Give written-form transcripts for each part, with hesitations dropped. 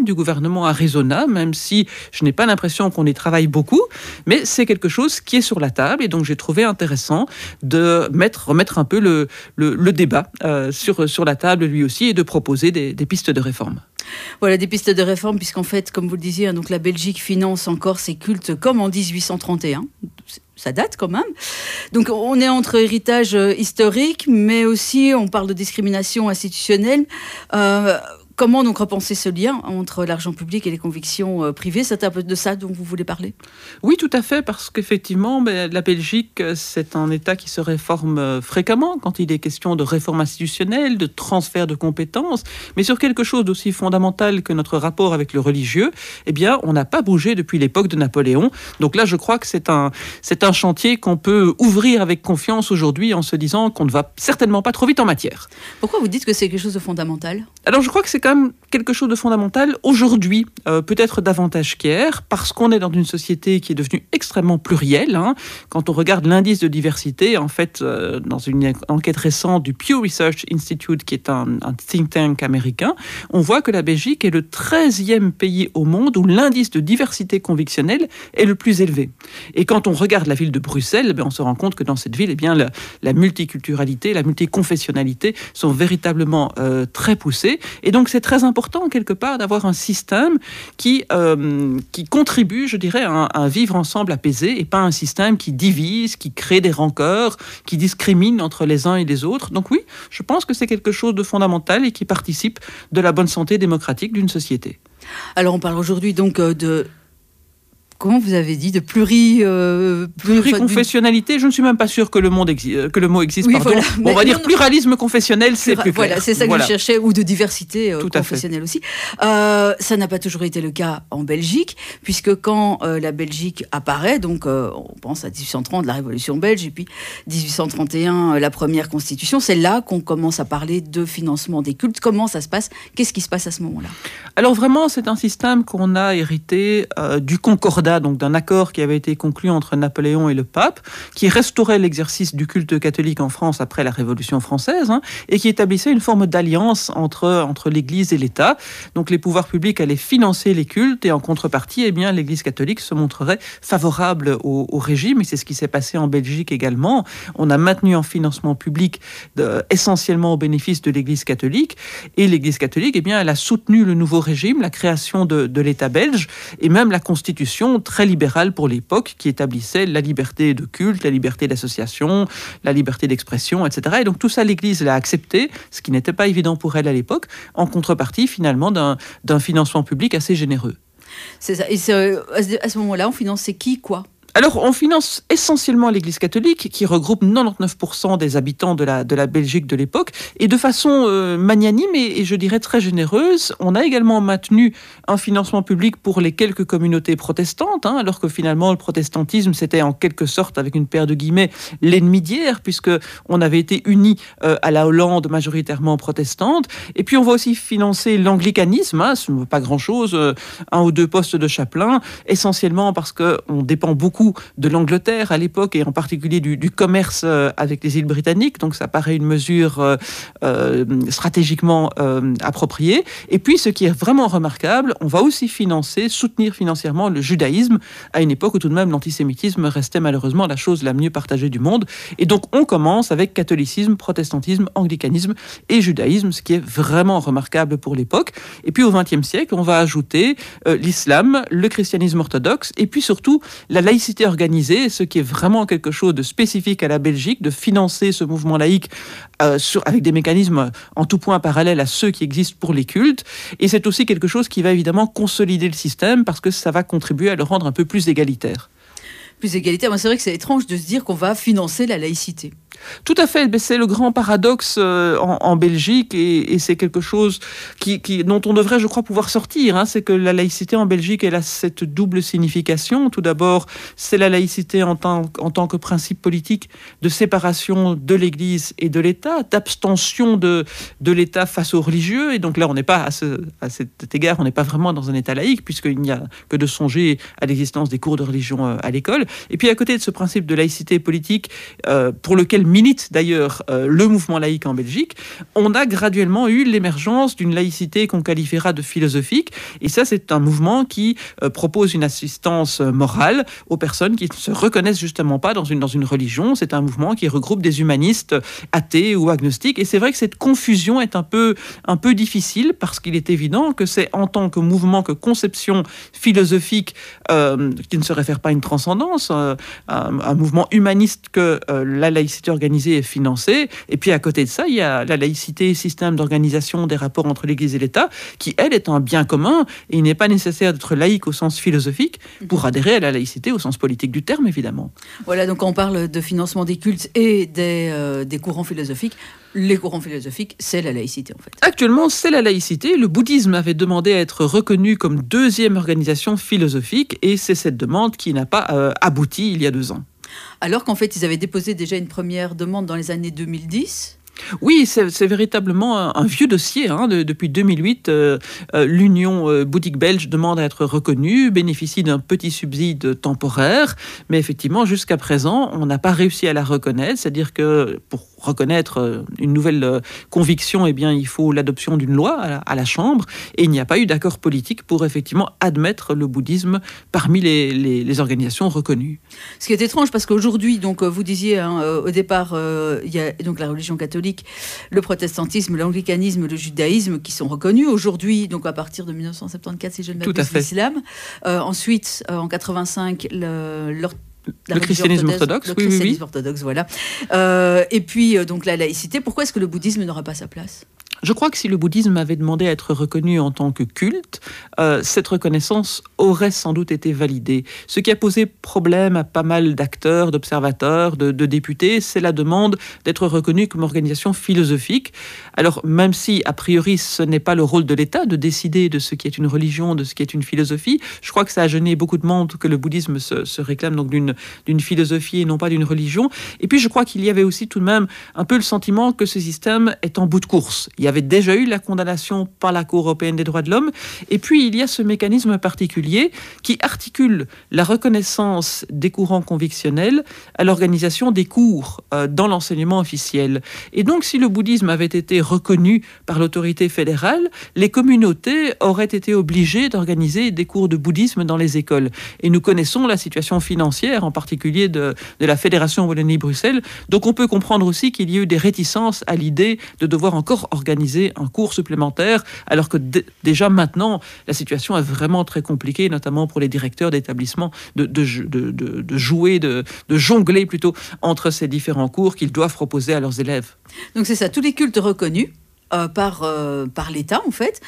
système du gouvernement Arizona, même si je n'ai pas l'impression qu'on y travaille beaucoup, mais c'est quelque chose qui est sur la table et donc j'ai trouvé intéressant de remettre un peu le débat sur la table lui aussi et de proposer des pistes de réforme. Voilà, des pistes de réforme, puisqu'en fait, comme vous le disiez, donc la Belgique finance encore ses cultes comme en 1831. Ça date quand même. Donc on est entre héritage historique, mais aussi on parle de discrimination institutionnelle. Comment donc repenser ce lien entre l'argent public et les convictions privées ? C'est un peu de ça dont vous voulez parler ? Oui, tout à fait, parce qu'effectivement, la Belgique, c'est un État qui se réforme fréquemment quand il est question de réforme institutionnelle, de transfert de compétences, mais sur quelque chose d'aussi fondamental que notre rapport avec le religieux, eh bien, on n'a pas bougé depuis l'époque de Napoléon. Donc là, je crois que c'est un chantier qu'on peut ouvrir avec confiance aujourd'hui en se disant qu'on ne va certainement pas trop vite en matière. Pourquoi vous dites que c'est quelque chose de fondamental ? Alors, je crois que c'est quand même quelque chose de fondamental aujourd'hui, peut-être davantage qu'hier, parce qu'on est dans une société qui est devenue extrêmement plurielle. Quand on regarde l'indice de diversité, en fait, dans une enquête récente du Pew Research Institute, qui est un think tank américain, on voit que la Belgique est le 13e pays au monde où l'indice de diversité convictionnelle est le plus élevé. Et quand on regarde la ville de Bruxelles, on se rend compte que dans cette ville, la multiculturalité, la multiconfessionnalité sont véritablement très poussées. Et donc, c'est très important, quelque part, d'avoir un système qui contribue, je dirais, à un vivre ensemble apaisé et pas un système qui divise, qui crée des rancœurs, qui discrimine entre les uns et les autres. Donc oui, je pense que c'est quelque chose de fondamental et qui participe de la bonne santé démocratique d'une société. Alors, on parle aujourd'hui donc de... Comment vous avez dit, de pluriconfessionnalité, je ne suis même pas sûr que le mot existe. Oui, voilà. On va dire pluralisme confessionnel, c'est plus clair. Voilà, c'est ça que je cherchais, ou de diversité confessionnelle aussi. Ça n'a pas toujours été le cas en Belgique, puisque quand la Belgique apparaît, donc on pense à 1830, la Révolution belge, et puis 1831, la première constitution, c'est là qu'on commence à parler de financement des cultes. Comment ça se passe ? Qu'est-ce qui se passe à ce moment-là ? Alors vraiment, c'est un système qu'on a hérité du Concordat, donc d'un accord qui avait été conclu entre Napoléon et le pape, qui restaurait l'exercice du culte catholique en France après la Révolution française, et qui établissait une forme d'alliance entre l'Église et l'État. Donc les pouvoirs publics allaient financer les cultes, et en contrepartie, eh bien, l'Église catholique se montrerait favorable au régime, et c'est ce qui s'est passé en Belgique également. On a maintenu un financement public essentiellement au bénéfice de l'Église catholique, et l'Église catholique, eh bien, elle a soutenu le nouveau régime, la création de l'État belge, et même la Constitution très libérale pour l'époque, qui établissait la liberté de culte, la liberté d'association, la liberté d'expression, etc. Et donc tout ça, l'Église l'a accepté, ce qui n'était pas évident pour elle à l'époque, en contrepartie finalement d'un financement public assez généreux. C'est ça. Et à ce moment-là, on finançait qui, quoi ? Alors, on finance essentiellement l'Église catholique, qui regroupe 99% des habitants de la Belgique de l'époque, et de façon magnanime et je dirais très généreuse. On a également maintenu un financement public pour les quelques communautés protestantes, alors que finalement, le protestantisme, c'était en quelque sorte, avec une paire de guillemets, l'ennemi d'hier, puisque on avait été unis à la Hollande majoritairement protestante. Et puis, on va aussi financer l'anglicanisme, ce n'est pas grand-chose, 1 ou 2 postes de chapelain, essentiellement parce qu'on dépend beaucoup de l'Angleterre à l'époque et en particulier du commerce avec les îles britanniques, donc ça paraît une mesure stratégiquement appropriée. Et puis ce qui est vraiment remarquable, on va aussi soutenir financièrement le judaïsme à une époque où tout de même l'antisémitisme restait malheureusement la chose la mieux partagée du monde. Et donc on commence avec catholicisme, protestantisme, anglicanisme et judaïsme, ce qui est vraiment remarquable pour l'époque. Et puis au XXe siècle, on va ajouter l'islam, le christianisme orthodoxe et puis surtout la laïcité organisée, ce qui est vraiment quelque chose de spécifique à la Belgique, de financer ce mouvement laïque avec des mécanismes en tout point parallèles à ceux qui existent pour les cultes. Et c'est aussi quelque chose qui va évidemment consolider le système parce que ça va contribuer à le rendre un peu plus égalitaire. Plus égalitaire, mais c'est vrai que c'est étrange de se dire qu'on va financer la laïcité. Tout à fait, c'est le grand paradoxe en Belgique et c'est quelque chose dont on devrait, je crois, pouvoir sortir. C'est que la laïcité en Belgique, elle a cette double signification. Tout d'abord, c'est la laïcité en tant que principe politique de séparation de l'Église et de l'État, d'abstention de l'État face aux religieux. Et donc là, on n'est pas, à cet égard, on n'est pas vraiment dans un État laïque, puisqu'il n'y a que de songer à l'existence des cours de religion à l'école. Et puis à côté de ce principe de laïcité politique, pour lequel milite d'ailleurs le mouvement laïque en Belgique, on a graduellement eu l'émergence d'une laïcité qu'on qualifiera de philosophique. Et ça, c'est un mouvement qui propose une assistance morale aux personnes qui ne se reconnaissent justement pas dans une religion. C'est un mouvement qui regroupe des humanistes athées ou agnostiques. Et c'est vrai que cette confusion est un peu difficile parce qu'il est évident que c'est en tant que mouvement, que conception philosophique qui ne se réfère pas à une transcendance, un mouvement humaniste que la laïcité organisée est financée. Et puis à côté de ça, il y a la laïcité, système d'organisation des rapports entre l'Église et l'État, qui, elle, est un bien commun. Et il n'est pas nécessaire d'être laïque au sens philosophique pour adhérer à la laïcité au sens politique du terme, évidemment. Voilà, donc quand on parle de financement des cultes et des courants philosophiques, les courants philosophiques, c'est la laïcité en fait. Actuellement, c'est la laïcité. Le bouddhisme avait demandé à être reconnu comme deuxième organisation philosophique et c'est cette demande qui n'a pas abouti il y a 2 ans. Alors qu'en fait, ils avaient déposé déjà une première demande dans les années 2010. Oui, c'est véritablement un vieux dossier. Depuis 2008, l'Union bouddhique belge demande à être reconnue, bénéficie d'un petit subside temporaire, mais effectivement, jusqu'à présent, on n'a pas réussi à la reconnaître. C'est-à-dire que pour reconnaître une nouvelle conviction, eh bien, il faut l'adoption d'une loi à la Chambre, et il n'y a pas eu d'accord politique pour effectivement admettre le bouddhisme parmi les organisations reconnues. Ce qui est étrange, parce qu'aujourd'hui, donc, vous disiez au départ, il y a donc la religion catholique, le protestantisme, l'anglicanisme, le judaïsme qui sont reconnus. Aujourd'hui, donc à partir de 1974, si je ne m'abuse, l'islam. Ensuite, en 85, le christianisme orthodoxe. Le christianisme orthodoxe, voilà. Et puis, donc la laïcité. Pourquoi est-ce que le bouddhisme n'aura pas sa place ? Je crois que si le bouddhisme avait demandé à être reconnu en tant que culte, cette reconnaissance aurait sans doute été validée. Ce qui a posé problème à pas mal d'acteurs, d'observateurs, de députés, c'est la demande d'être reconnu comme organisation philosophique. Alors, même si, a priori, ce n'est pas le rôle de l'État de décider de ce qui est une religion, de ce qui est une philosophie, je crois que ça a gêné beaucoup de monde que le bouddhisme se réclame donc d'une philosophie et non pas d'une religion. Et puis, je crois qu'il y avait aussi tout de même un peu le sentiment que ce système est en bout de course. Il y avait déjà eu la condamnation par la Cour européenne des droits de l'homme. Et puis, il y a ce mécanisme particulier qui articule la reconnaissance des courants convictionnels à l'organisation des cours dans l'enseignement officiel. Et donc, si le bouddhisme avait été reconnu par l'autorité fédérale, les communautés auraient été obligées d'organiser des cours de bouddhisme dans les écoles. Et nous connaissons la situation financière, en particulier de la Fédération Wallonie-Bruxelles. Donc, on peut comprendre aussi qu'il y a eu des réticences à l'idée de devoir encore organiser un cours supplémentaire, alors que déjà maintenant, la situation est vraiment très compliquée, notamment pour les directeurs d'établissements, de jouer, de jongler plutôt entre ces différents cours qu'ils doivent proposer à leurs élèves. Donc c'est ça, tous les cultes reconnus par l'État, en fait,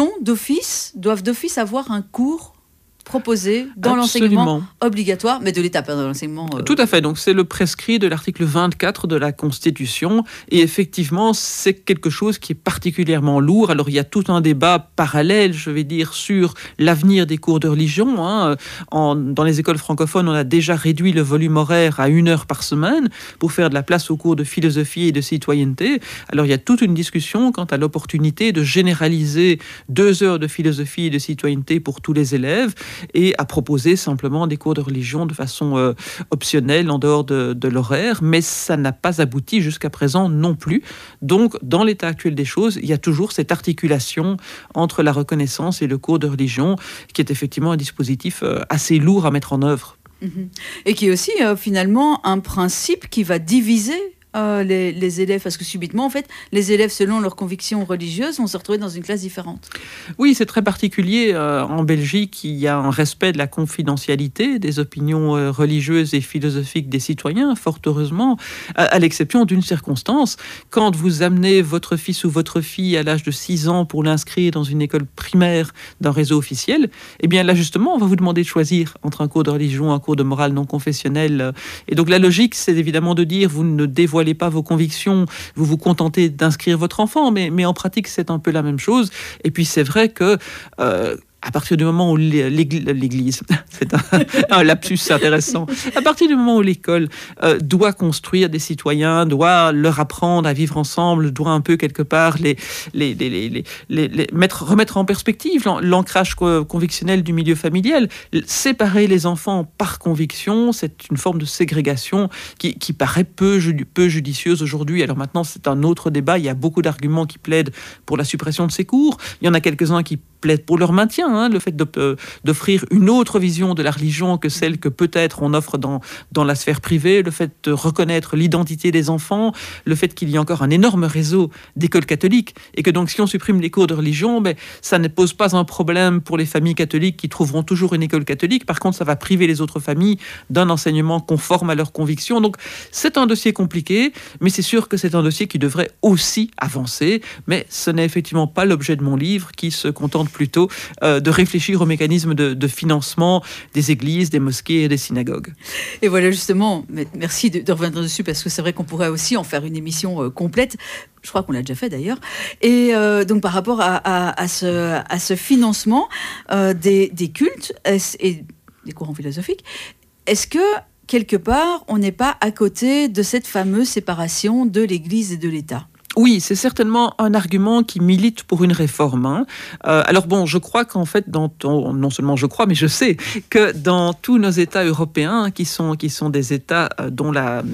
doivent d'office avoir un cours proposé dans l'enseignement obligatoire, mais de l'État, pas dans l'enseignement... Tout à fait, donc c'est le prescrit de l'article 24 de la Constitution, et effectivement, c'est quelque chose qui est particulièrement lourd. Alors, il y a tout un débat parallèle, je vais dire, sur l'avenir des cours de religion. Dans les écoles francophones, on a déjà réduit le volume horaire à 1 heure par semaine pour faire de la place aux cours de philosophie et de citoyenneté. Alors, il y a toute une discussion quant à l'opportunité de généraliser 2 heures de philosophie et de citoyenneté pour tous les élèves, et à proposer simplement des cours de religion de façon optionnelle en dehors de l'horaire, mais ça n'a pas abouti jusqu'à présent non plus. Donc, dans l'état actuel des choses, il y a toujours cette articulation entre la reconnaissance et le cours de religion, qui est effectivement un dispositif assez lourd à mettre en œuvre. Et qui est aussi finalement un principe qui va diviser les élèves, parce que subitement, en fait, les élèves, selon leurs convictions religieuses, vont se retrouver dans une classe différente. Oui, c'est très particulier. En Belgique, il y a un respect de la confidentialité des opinions religieuses et philosophiques des citoyens, fort heureusement, à l'exception d'une circonstance. Quand vous amenez votre fils ou votre fille à l'âge de 6 ans pour l'inscrire dans une école primaire d'un réseau officiel, eh bien là, justement, on va vous demander de choisir entre un cours de religion, un cours de morale non confessionnelle. Et donc, la logique, c'est évidemment de dire, vous ne dévoilez pas vos convictions, vous vous contentez d'inscrire votre enfant, mais en pratique, c'est un peu la même chose. Et puis, c'est vrai que À partir du moment où l'Église, c'est un lapsus intéressant, à partir du moment où l'école doit construire des citoyens, doit leur apprendre à vivre ensemble, doit un peu quelque part remettre en perspective l'ancrage convictionnel du milieu familial, séparer les enfants par conviction, c'est une forme de ségrégation qui paraît peu judicieuse aujourd'hui. Alors maintenant, c'est un autre débat. Il y a beaucoup d'arguments qui plaident pour la suppression de ces cours. Il y en a quelques-uns qui plaident pour leur maintien, le fait d'offrir une autre vision de la religion que celle que peut-être on offre dans la sphère privée, le fait de reconnaître l'identité des enfants, le fait qu'il y a encore un énorme réseau d'écoles catholiques et que donc si on supprime les cours de religion, ça ne pose pas un problème pour les familles catholiques qui trouveront toujours une école catholique. Par contre, ça va priver les autres familles d'un enseignement conforme à leurs convictions. Donc c'est un dossier compliqué, mais c'est sûr que c'est un dossier qui devrait aussi avancer. Mais ce n'est effectivement pas l'objet de mon livre qui se contente plutôt de réfléchir aux mécanismes de financement des églises, des mosquées et des synagogues. Et voilà justement, merci de revenir dessus parce que c'est vrai qu'on pourrait aussi en faire une émission complète. Je crois qu'on l'a déjà fait d'ailleurs. Et donc par rapport à ce financement des cultes et des courants philosophiques, est-ce que quelque part on n'est pas à côté de cette fameuse séparation de l'Église et de l'État ? Oui, c'est certainement un argument qui milite pour une réforme. Alors bon, je crois qu'en fait, non seulement je crois, mais je sais que dans tous nos États européens, qui sont des États dont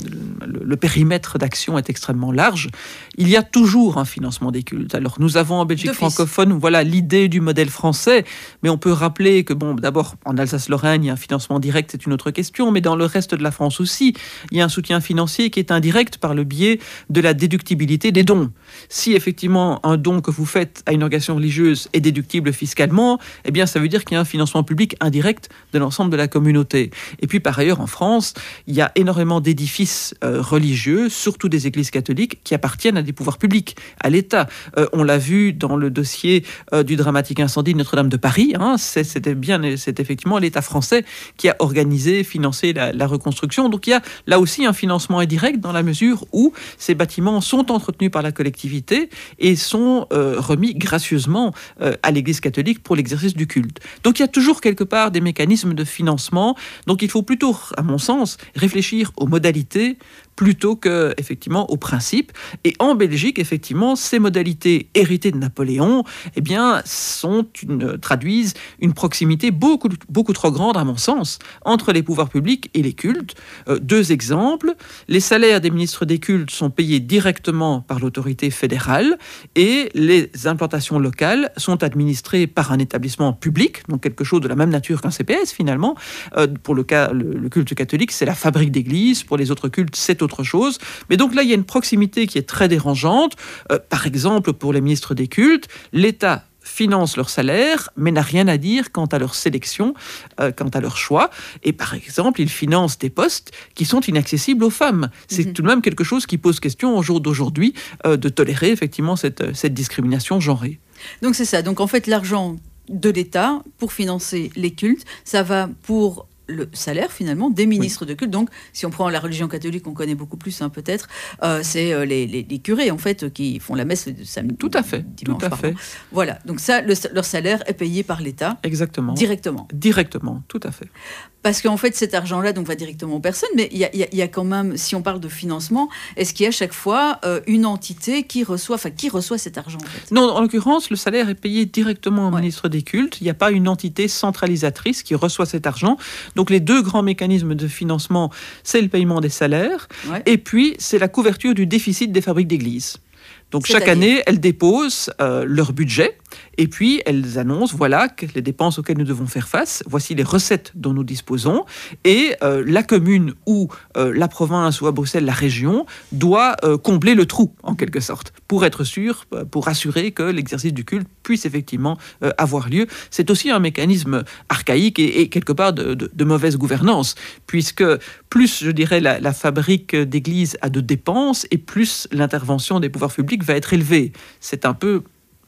le périmètre d'action est extrêmement large, il y a toujours un financement des cultes. Alors nous avons en Belgique francophone, voilà l'idée du modèle français, mais on peut rappeler que d'abord en Alsace-Lorraine, il y a un financement direct, c'est une autre question, mais dans le reste de la France aussi, il y a un soutien financier qui est indirect par le biais de la déductibilité des dons. Si effectivement un don que vous faites à une organisation religieuse est déductible fiscalement, eh bien ça veut dire qu'il y a un financement public indirect de l'ensemble de la communauté. Et puis par ailleurs en France, il y a énormément d'édifices religieux, surtout des églises catholiques, qui appartiennent à des pouvoirs publics, à l'État. On l'a vu dans le dossier du dramatique incendie de Notre-Dame de Paris. C'est effectivement l'État français qui a organisé, financé la reconstruction. Donc il y a là aussi un financement indirect dans la mesure où ces bâtiments sont entretenus par la collectivité et sont remis gracieusement à l'Église catholique pour l'exercice du culte. Donc il y a toujours quelque part des mécanismes de financement. Donc il faut plutôt, à mon sens, réfléchir aux modalités plutôt que effectivement aux principes. Et en Belgique, effectivement, ces modalités héritées de Napoléon, eh bien, traduisent une proximité beaucoup trop grande, à mon sens, entre les pouvoirs publics et les cultes. Deux exemples. Les salaires des ministres des cultes sont payés directement par l'autorité fédérale et les implantations locales sont administrées par un établissement public, donc quelque chose de la même nature qu'un CPS finalement. Pour le culte catholique, c'est la fabrique d'église. Pour les autres cultes, c'est autre chose. Mais donc là, il y a une proximité qui est très dérangeante. Par exemple, pour les ministres des cultes, l'État finance leur salaire, mais n'a rien à dire quant à leur sélection, quant à leur choix. Et par exemple, ils financent des postes qui sont inaccessibles aux femmes. C'est tout de même quelque chose qui pose question au jour d'aujourd'hui de tolérer effectivement cette discrimination genrée. Donc c'est ça. Donc en fait, l'argent de l'État pour financer les cultes, ça va pour le salaire finalement des ministres de culte. Donc si on prend la religion catholique, on connaît beaucoup plus peut-être, c'est les curés en fait qui font la messe le samedi. Tout à fait, dimanche, tout à fait. Voilà, donc ça, leur salaire est payé par l'État. Exactement. Directement, tout à fait. Parce qu'en fait, cet argent-là donc, va directement aux personnes, mais il y a quand même, si on parle de financement, est-ce qu'il y a à chaque fois une entité qui reçoit cet argent en fait ? Non, en l'occurrence, le salaire est payé directement au ministre des cultes. Il n'y a pas une entité centralisatrice qui reçoit cet argent. Donc les deux grands mécanismes de financement, c'est le paiement des salaires et puis c'est la couverture du déficit des fabriques d'églises. Donc chaque année, elles déposent leur budget et puis elles annoncent, voilà, les dépenses auxquelles nous devons faire face, voici les recettes dont nous disposons, et la commune ou la province ou à Bruxelles, la région, doit combler le trou, en quelque sorte, pour être sûr, pour assurer que l'exercice du culte puisse effectivement avoir lieu. C'est aussi un mécanisme archaïque et quelque part de mauvaise gouvernance, puisque plus, je dirais, la fabrique d'église a de dépenses, et plus l'intervention des pouvoirs publics va être élevée. C'est un peu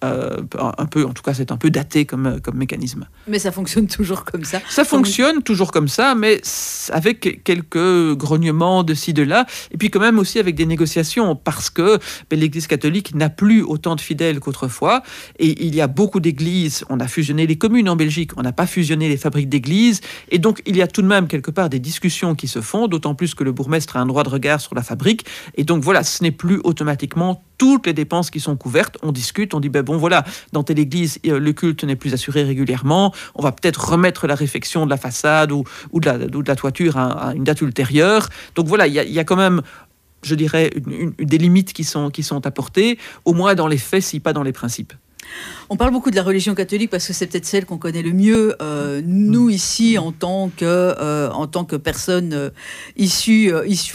un peu, en tout cas, c'est un peu daté comme mécanisme. Mais ça fonctionne toujours comme ça. Ça fonctionne toujours comme ça, mais avec quelques grognements de ci, de là, et puis quand même aussi avec des négociations, parce que l'Église catholique n'a plus autant de fidèles qu'autrefois, et il y a beaucoup d'églises. On a fusionné les communes en Belgique, on n'a pas fusionné les fabriques d'églises, et donc il y a tout de même quelque part des discussions qui se font, d'autant plus que le bourgmestre a un droit de regard sur la fabrique, et donc voilà, ce n'est plus automatiquement toutes les dépenses qui sont couvertes. On discute, on dit bon voilà, dans telle église le culte n'est plus assuré régulièrement, on va peut-être remettre la réfection de la façade ou de la toiture à une date ultérieure. Donc voilà, il y a quand même, je dirais, des limites qui sont apportées, au moins dans les faits, si pas dans les principes. On parle beaucoup de la religion catholique parce que c'est peut-être celle qu'on connaît le mieux, nous ici, en tant que personnes issues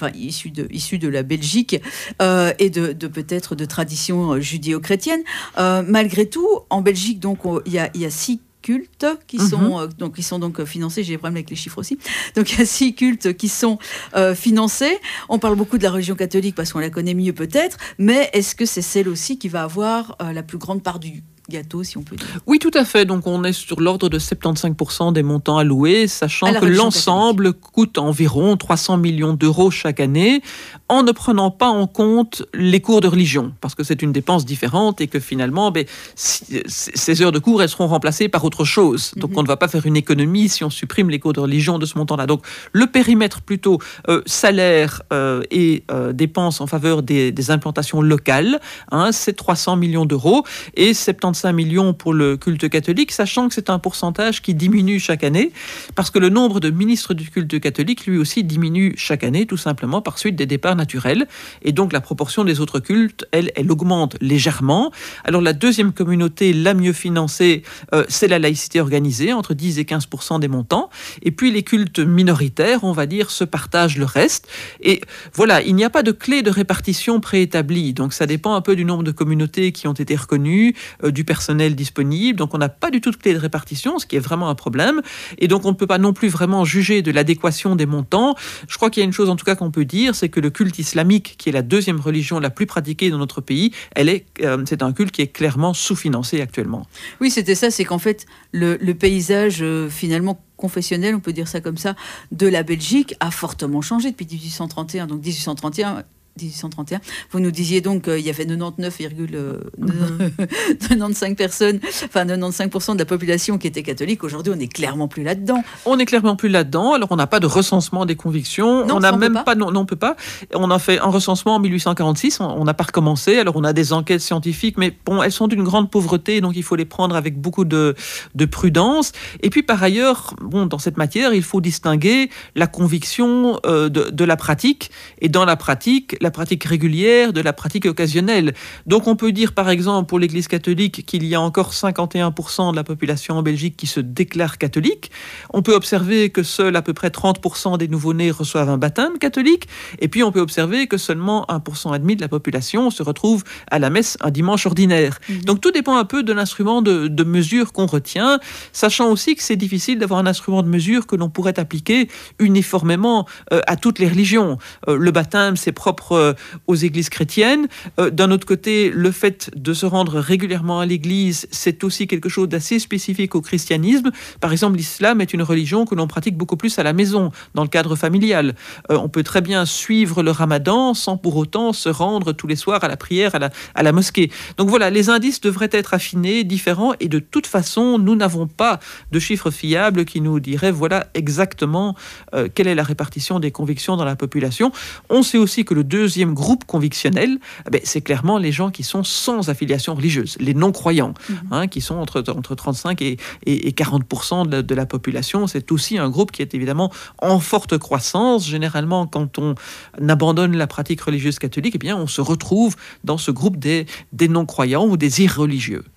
de la Belgique et de peut-être de tradition judéo-chrétienne. Malgré tout, en Belgique, donc il y a 6 cultes qui sont donc financés. J'ai des problèmes avec les chiffres aussi. Donc il y a 6 cultes qui sont financés. On parle beaucoup de la religion catholique parce qu'on la connaît mieux peut-être, mais est-ce que c'est celle aussi qui va avoir la plus grande part du gâteau, si on peut dire? Oui, tout à fait. Donc on est sur l'ordre de 75% des montants alloués, sachant que l'ensemble coûte environ 300 millions d'euros chaque année, en ne prenant pas en compte les cours de religion, parce que c'est une dépense différente et que finalement, ces heures de cours, elles seront remplacées par autre chose. Donc on ne va pas faire une économie si on supprime les cours de religion de ce montant-là. Donc le périmètre plutôt salaire et dépenses en faveur des implantations locales, c'est 300 millions d'euros et 75 millions pour le culte catholique, sachant que c'est un pourcentage qui diminue chaque année, parce que le nombre de ministres du culte catholique, lui aussi, diminue chaque année, tout simplement par suite des départs naturels. Et donc la proportion des autres cultes, elle augmente légèrement. Alors la deuxième communauté la mieux financée, c'est la laïcité organisée, entre 10 et 15% des montants. Et puis les cultes minoritaires, on va dire, se partagent le reste. Et voilà, il n'y a pas de clé de répartition préétablie. Donc ça dépend un peu du nombre de communautés qui ont été reconnues, du personnel disponible. Donc on n'a pas du tout de clé de répartition, ce qui est vraiment un problème. Et donc on ne peut pas non plus vraiment juger de l'adéquation des montants. Je crois qu'il y a une chose en tout cas qu'on peut dire, c'est que le culte islamique, qui est la deuxième religion la plus pratiquée dans notre pays, c'est un culte qui est clairement sous-financé actuellement. Oui, c'était ça, c'est qu'en fait, le paysage finalement confessionnel, on peut dire ça comme ça, de la Belgique a fortement changé depuis 1831. Donc 1831, vous nous disiez donc qu'il y avait 99,95 personnes, enfin 95% de la population qui était catholique. Aujourd'hui, on n'est clairement plus là-dedans. On n'est clairement plus là-dedans. Alors, on n'a pas de recensement des convictions. Non, on n'a même pas. Non, on peut pas. On a fait un recensement en 1846. On n'a pas recommencé. Alors, on a des enquêtes scientifiques, mais bon, elles sont d'une grande pauvreté, donc il faut les prendre avec beaucoup de prudence. Et puis, par ailleurs, dans cette matière, il faut distinguer la conviction de la pratique. Et dans la pratique régulière de la pratique occasionnelle. Donc on peut dire par exemple pour l'Église catholique qu'il y a encore 51% de la population en Belgique qui se déclare catholique. On peut observer que seuls à peu près 30% des nouveau-nés reçoivent un baptême catholique. Et puis on peut observer que seulement 1,5% de la population se retrouve à la messe un dimanche ordinaire. Donc tout dépend un peu de l'instrument de mesure qu'on retient, sachant aussi que c'est difficile d'avoir un instrument de mesure que l'on pourrait appliquer uniformément à toutes les religions. Le baptême, c'est propre aux églises chrétiennes. D'un autre côté, le fait de se rendre régulièrement à l'église, c'est aussi quelque chose d'assez spécifique au christianisme. Par exemple, l'islam est une religion que l'on pratique beaucoup plus à la maison, dans le cadre familial. On peut très bien suivre le ramadan sans pour autant se rendre tous les soirs à la prière, à la mosquée. Donc voilà, les indices devraient être affinés, différents, et de toute façon, nous n'avons pas de chiffres fiables qui nous diraient voilà exactement quelle est la répartition des convictions dans la population. On sait aussi que le deuxième groupe convictionnel, c'est clairement les gens qui sont sans affiliation religieuse, les non-croyants, qui sont entre 35 et 40% de la population. C'est aussi un groupe qui est évidemment en forte croissance. Généralement, quand on abandonne la pratique religieuse catholique, on se retrouve dans ce groupe des non-croyants ou des irreligieux.